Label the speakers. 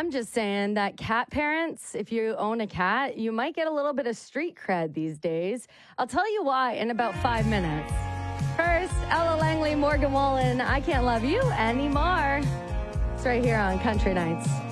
Speaker 1: I'm just saying that cat parents, if you own a cat, you might get a little bit of street cred these days. I'll tell you why in about 5 minutes. First, Ella Langley, Morgan Wallen, I Can't Love You Anymore. It's right here on Country Nights.